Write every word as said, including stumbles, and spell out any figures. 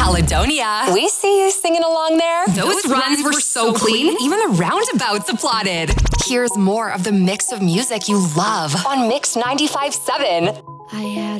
Caledonia. We see you singing along there. Those runs were so clean, even the roundabouts applauded. Here's more of the mix of music you love on Mix ninety-five point seven. I had